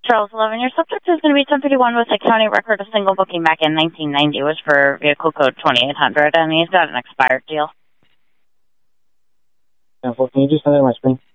Charles 11, your subject is going to be 1051 with a county record. A single booking back in 1990 was for vehicle code 2800, and he's got an expired deal. Can you just send it on my screen?